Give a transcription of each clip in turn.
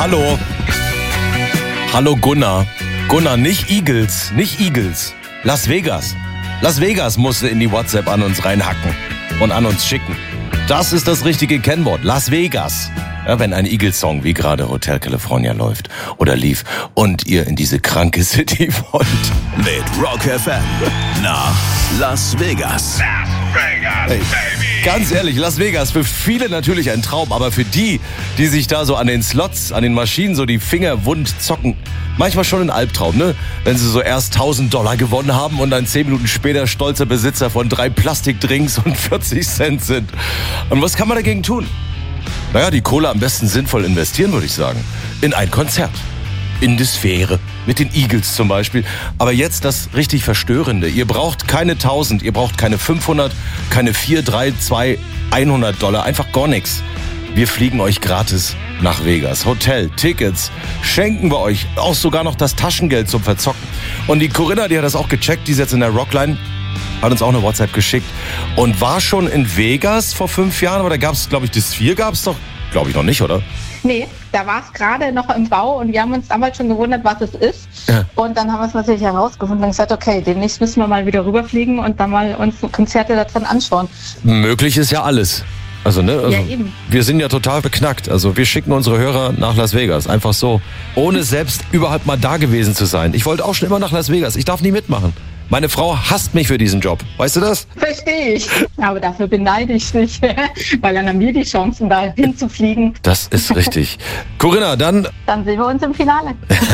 Hallo. Hallo Gunnar. Gunnar, nicht Eagles. Las Vegas. Las Vegas musste in die WhatsApp an uns reinhacken und an uns schicken. Das ist das richtige Kennwort. Las Vegas. Ja, wenn ein Eagles-Song wie gerade Hotel California läuft oder lief und ihr in diese kranke City wollt. Mit Rock FM nach Las Vegas. Hey, ganz ehrlich, Las Vegas, für viele natürlich ein Traum, aber für die sich da so an den Slots, an den Maschinen so die Finger wund zocken, manchmal schon ein Albtraum, ne? Wenn sie so erst $1.000 gewonnen haben und dann 10 Minuten später stolzer Besitzer von 3 Plastikdrinks und 40 Cent sind. Und was kann man dagegen tun? Naja, die Kohle am besten sinnvoll investieren, würde ich sagen. In ein Konzert. In die Sphäre. Mit den Eagles zum Beispiel. Aber jetzt das richtig Verstörende. Ihr braucht keine 1.000, ihr braucht keine 500, keine 4, 3, 2, $100. Einfach gar nichts. Wir fliegen euch gratis nach Vegas. Hotel, Tickets, schenken wir euch. Auch sogar noch das Taschengeld zum Verzocken. Und die Corinna, die hat das auch gecheckt, die ist jetzt in der Rockline. Hat uns auch eine WhatsApp geschickt und war schon in Vegas vor 5 Jahren, aber da gab es, glaube ich, die Sphere gab es doch, glaube ich, noch nicht, oder? Nee, da war es gerade noch im Bau und wir haben uns damals schon gewundert, was es ist. Ja. Und dann haben wir es natürlich herausgefunden und gesagt, okay, demnächst müssen wir mal wieder rüberfliegen und dann mal uns Konzerte da drin anschauen. Möglich ist ja alles. Also, ne? Also, ja, eben. Wir sind ja total beknackt. Also wir schicken unsere Hörer nach Las Vegas. Einfach so. Ohne selbst überhaupt mal da gewesen zu sein. Ich wollte auch schon immer nach Las Vegas. Ich darf nie mitmachen. Meine Frau hasst mich für diesen Job. Weißt du das? Verstehe ich. Aber dafür beneide ich dich. Weil dann haben wir die Chancen, da hinzufliegen. Das ist richtig. Corinna, dann sehen wir uns im Finale.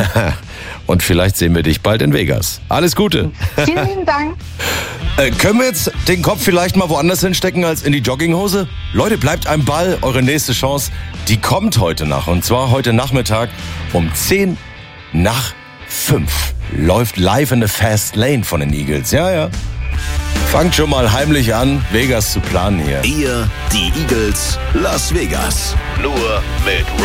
Und vielleicht sehen wir dich bald in Vegas. Alles Gute. Vielen lieben Dank. Können wir jetzt den Kopf vielleicht mal woanders hinstecken als in die Jogginghose? Leute, bleibt am Ball. Eure nächste Chance, die kommt heute nach. Und zwar heute Nachmittag um 10 nach 5. Läuft Live in the Fast Lane von den Eagles. Ja. Fangt schon mal heimlich an, Vegas zu planen hier. Ihr, die Eagles, Las Vegas. Nur mit